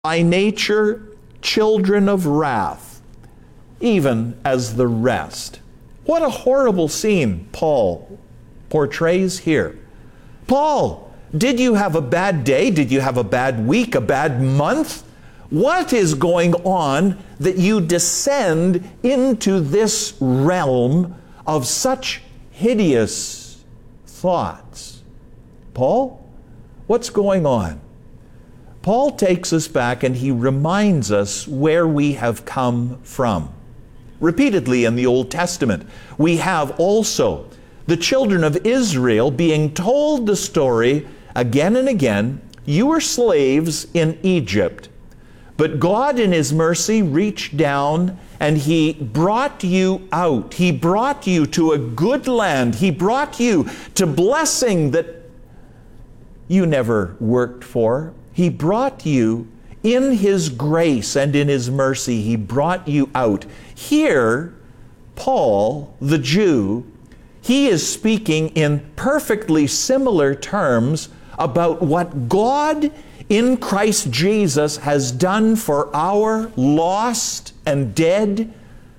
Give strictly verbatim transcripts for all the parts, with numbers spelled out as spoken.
by nature children of wrath, even as the rest. What a horrible scene Paul portrays here. Paul, did you have a bad day? Did you have a bad week, a bad month? What is going on that you descend into this realm of such hideous thoughts? Paul, what's going on? Paul takes us back and he reminds us where we have come from. Repeatedly in the Old Testament, we have also the children of Israel being told the story again and again. You were slaves in Egypt, but God in His mercy reached down and He brought you out. He brought you to a good land. He brought you to blessing that you never worked for. He brought you in His grace and in His mercy. He brought you out. Here, Paul, the Jew, he is speaking in perfectly similar terms about what God in Christ Jesus has done for our lost and dead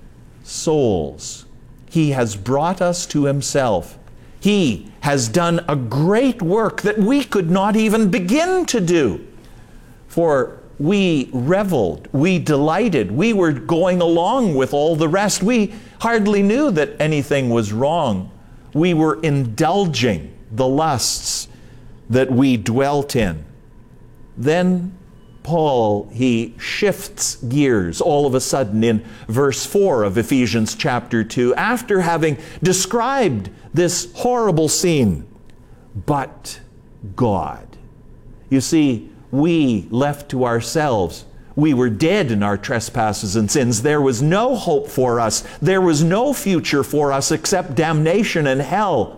souls. He has brought us to Himself. He has done a great work that we could not even begin to do. For we reveled, we delighted, we were going along with all the rest. We hardly knew that anything was wrong. We were indulging the lusts that we dwelt in. Then Paul, he shifts gears all of a sudden in verse four of Ephesians chapter two, after having described this horrible scene. But God. You see, we left to ourselves, we were dead in our trespasses and sins. There was no hope for us. There was no future for us except damnation and hell.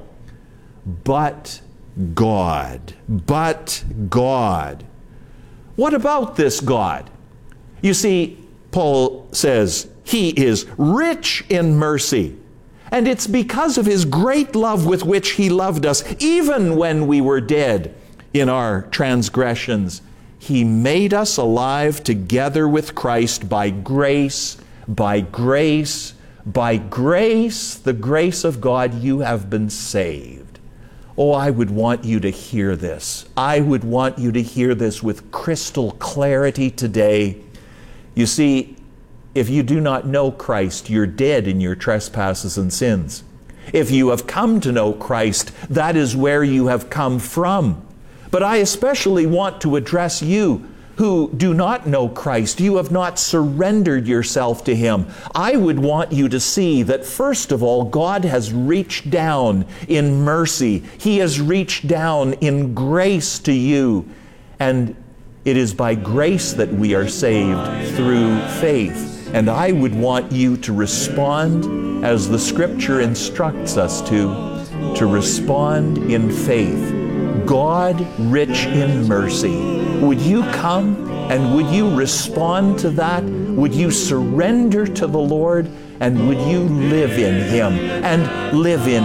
But God. But God. What about this God? You see, Paul says, He is rich in mercy. And it's because of His great love with which He loved us, even when we were dead in our transgressions. He made us alive together with Christ by grace, by grace, by grace, the grace of God, you have been saved. Oh, I would want you to hear this. I would want you to hear this with crystal clarity today. You see, if you do not know Christ, you're dead in your trespasses and sins. If you have come to know Christ, that is where you have come from. But I especially want to address you who do not know Christ. You have not surrendered yourself to Him. I would want you to see that, first of all, God has reached down in mercy. He has reached down in grace to you. And it is by grace that we are saved through faith. And I would want you to respond as the Scripture instructs us to, to respond in faith. God rich in mercy. Would you come and would you respond to that? Would you surrender to the Lord and would you live in Him and live in